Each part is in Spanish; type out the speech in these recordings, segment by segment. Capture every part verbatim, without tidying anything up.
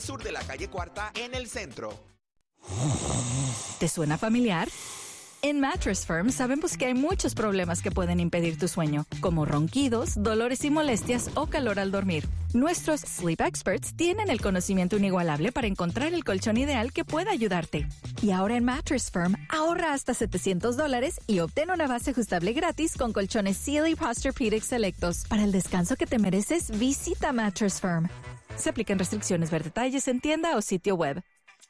sur de la calle Cuarta en el centro. ¿Te suena familiar? En Mattress Firm sabemos que hay muchos problemas que pueden impedir tu sueño, como ronquidos, dolores y molestias o calor al dormir. Nuestros Sleep Experts tienen el conocimiento inigualable para encontrar el colchón ideal que pueda ayudarte. Y ahora en Mattress Firm, ahorra hasta setecientos dólares y obtén una base ajustable gratis con colchones Sealy Posturepedic selectos. Para el descanso que te mereces, visita Mattress Firm. Se aplican restricciones. Ver detalles en tienda o sitio web.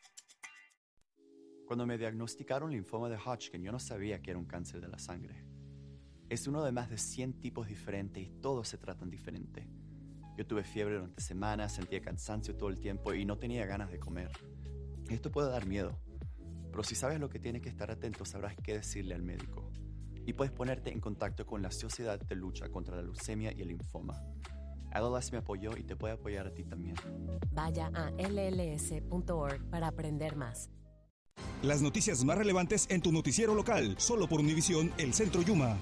Cuando me diagnosticaron linfoma de Hodgkin, yo no sabía que era un cáncer de la sangre. Es uno de más de cien tipos diferentes y todos se tratan diferente. Yo tuve fiebre durante semanas, sentía cansancio todo el tiempo y no tenía ganas de comer. Esto puede dar miedo, pero si sabes lo que tienes que estar atento, sabrás qué decirle al médico. Y puedes ponerte en contacto con la Sociedad de Lucha contra la Leucemia y el Linfoma. L L S me apoyó y te puede apoyar a ti también. Vaya a L L S punto org para aprender más. Las noticias más relevantes en tu noticiero local, solo por Univisión, el Centro Yuma.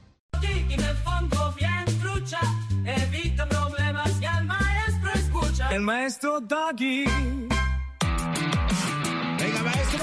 El maestro Doggy. Venga, maestro.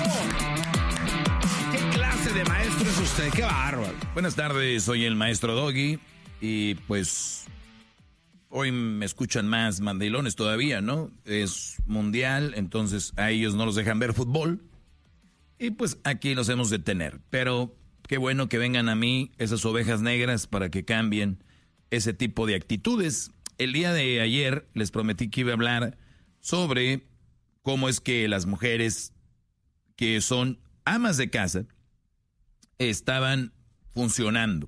¿Qué clase de maestro es usted? ¡Qué bárbaro! Buenas tardes, soy el maestro Doggy. Y pues hoy me escuchan más mandilones todavía, ¿no? Es mundial, entonces a ellos no los dejan ver fútbol. Y pues aquí los hemos de tener. Pero qué bueno que vengan a mí esas ovejas negras para que cambien ese tipo de actitudes. El día de ayer les prometí que iba a hablar sobre cómo es que las mujeres que son amas de casa estaban funcionando.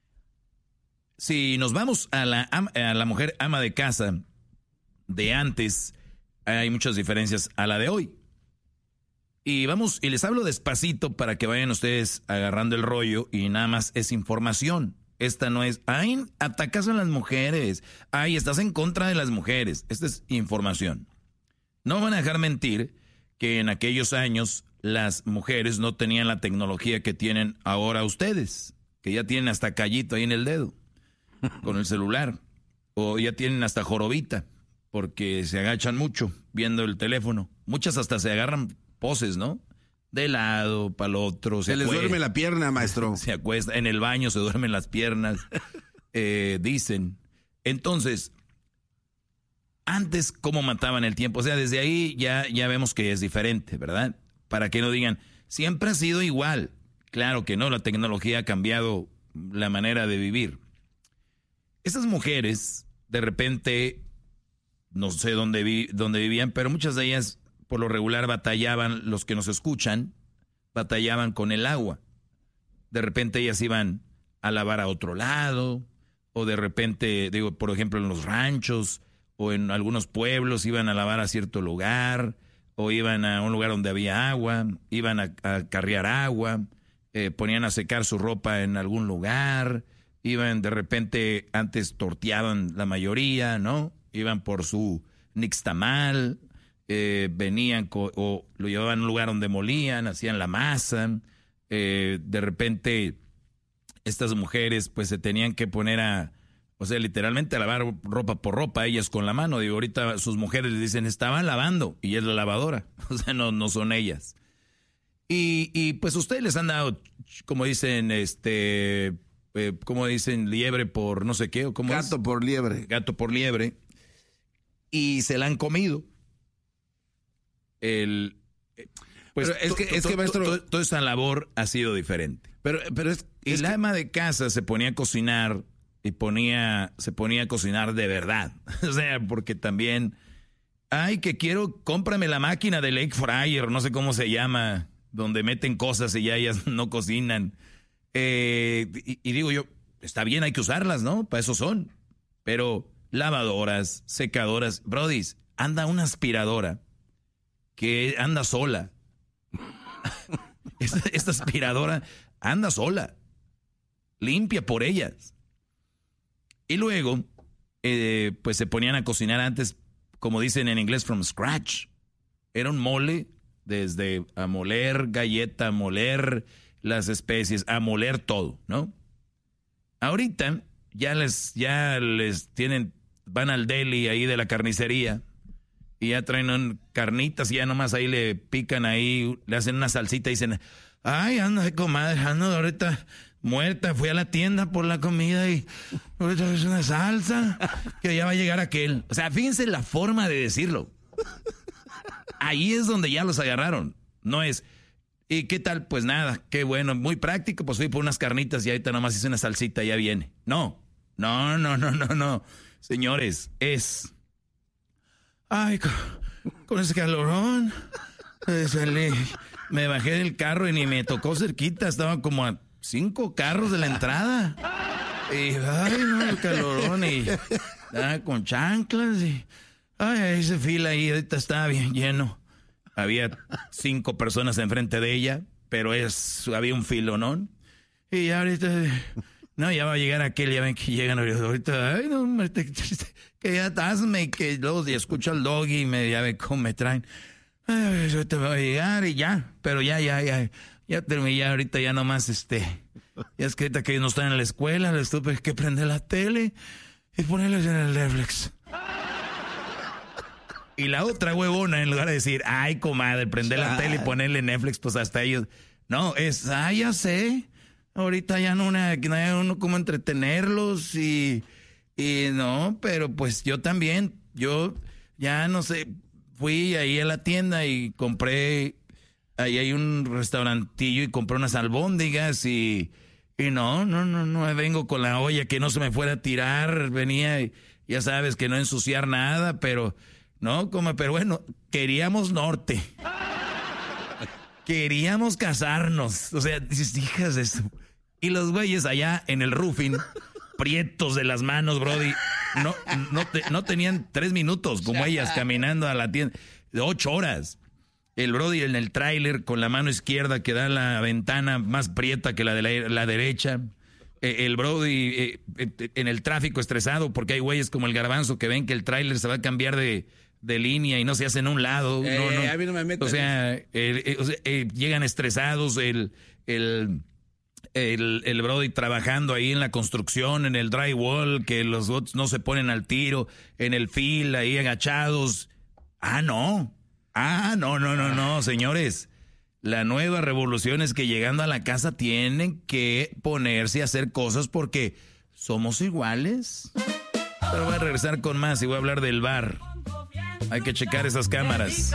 Si nos vamos a la, a la mujer ama de casa de antes, hay muchas diferencias a la de hoy. Y vamos, y les hablo despacito para que vayan ustedes agarrando el rollo y nada más es información. Esta no es, ay, atacas a las mujeres, ay, estás en contra de las mujeres. Esta es información. No van a dejar mentir que en aquellos años las mujeres no tenían la tecnología que tienen ahora ustedes, que ya tienen hasta callito ahí en el dedo, con el celular, o ya tienen hasta jorobita, porque se agachan mucho viendo el teléfono. Muchas hasta se agarran poses, ¿no? De lado, para el otro. Se, se les duerme la pierna, maestro. Se acuesta, en el baño se duermen las piernas, eh, dicen. Entonces, antes, ¿cómo mataban el tiempo? O sea, desde ahí ya, ya vemos que es diferente, ¿verdad? Para que no digan, siempre ha sido igual. Claro que no, la tecnología ha cambiado la manera de vivir. Esas mujeres, de repente, no sé dónde, vi, dónde vivían, pero muchas de ellas por lo regular batallaban, los que nos escuchan, batallaban con el agua. De repente ellas iban a lavar a otro lado, o de repente, digo, por ejemplo, en los ranchos, o en algunos pueblos iban a lavar a cierto lugar, o iban a un lugar donde había agua, iban a, a carrear agua, eh, ponían a secar su ropa en algún lugar, iban de repente, antes torteaban la mayoría, ¿no? Iban por su nixtamal, Eh, venían co- o lo llevaban a un lugar donde molían, hacían la masa, eh, de repente estas mujeres pues se tenían que poner a, o sea, literalmente a lavar ropa por ropa, ellas con la mano. Digo, ahorita sus mujeres les dicen, estaban lavando, y es la lavadora, o sea, no, no son ellas. Y, y pues ustedes les han dado, como dicen, este, eh, como dicen, liebre por no sé qué, o como gato es? por liebre. Gato por liebre, y se la han comido. El pues pero es que, es que maestro, toda to, to esa labor ha sido diferente. Pero, pero es, y es la que... ama de casa se ponía a cocinar y ponía, se ponía a cocinar de verdad. O sea, porque también, ay, que quiero, cómprame la máquina del Lake Fryer, no sé cómo se llama, donde meten cosas y ya ellas no cocinan. Eh, y, y digo yo, está bien, hay que usarlas, ¿no? Para eso son. Pero lavadoras, secadoras, brodis, anda una aspiradora que anda sola. esta, esta aspiradora anda sola. Limpia por ellas. Y luego, eh, pues se ponían a cocinar antes, como dicen en inglés, from scratch. Era un mole, desde a moler galleta, a moler las especies, a moler todo, ¿no? Ahorita ya les, ya les tienen, van al deli ahí de la carnicería y ya traen un, carnitas y ya nomás ahí le pican ahí, le hacen una salsita y dicen, ay, ando de comadre, ando ahorita muerta, fui a la tienda por la comida y ahorita es una salsa, que ya va a llegar aquel. O sea, fíjense la forma de decirlo. Ahí es donde ya los agarraron. No es, ¿y qué tal? Pues nada, qué bueno, muy práctico, pues fui por unas carnitas y ahorita nomás hice una salsita y ya viene. No, no, no, no, no, no. Señores, es... Ay, con, con ese calorón, eh, salí, me bajé del carro y ni me tocó cerquita, estaba como a cinco carros de la entrada. Y, ay, no, el calorón, y ah, con chanclas, y, ay, ese fila ahí, ahorita estaba bien lleno. Había cinco personas enfrente de ella, pero es, había un filo, ¿no? Y ya ahorita, no, ya va a llegar aquel, ya ven que llegan ahorita, ay, no, me, te, que ya tasme, y que luego escucho al doggy y me, ya ve cómo me traen. Ay, yo te voy a llegar y ya, pero ya, ya, ya, ya terminé, ya ahorita ya nomás, este, ya es que ahorita que no están en la escuela, les tuve que prender la tele y ponerles en el Netflix. Y la otra huevona, en lugar de decir, ay, comadre, prender la tele y ponerle Netflix, pues hasta ellos, no, es, ah, ya sé, ahorita ya no, una, no hay uno como entretenerlos y, y no, pero pues yo también, yo ya no sé, fui ahí a la tienda y compré, ahí hay un restaurantillo y compré unas albóndigas y, y no, no, no, no, vengo con la olla que no se me fuera a tirar, venía, y, ya sabes, que no ensuciar nada, pero... No, como, pero bueno, queríamos norte. Queríamos casarnos. O sea, dices, hijas de eso. Y los güeyes allá en el roofing, prietos de las manos, brody, no, no, te, no tenían tres minutos como ellas caminando a la tienda. De ocho horas. El brody en el tráiler con la mano izquierda que da la ventana más prieta que la de la, la derecha. El brody eh, en el tráfico estresado porque hay güeyes como el Garbanzo que ven que el tráiler se va a cambiar de, de línea y no se hace en un lado. Eh, no, no. A mí no me metan. O sea, eh, eh, o sea eh, llegan estresados, el, el, el, el brody trabajando ahí en la construcción, en el drywall, que los bots no se ponen al tiro, en el fil, ahí agachados. Ah, no. Ah, no, no, no, no, señores. La nueva revolución es que llegando a la casa tienen que ponerse a hacer cosas porque somos iguales. Pero voy a regresar con más y voy a hablar del bar. Hay que checar esas cámaras.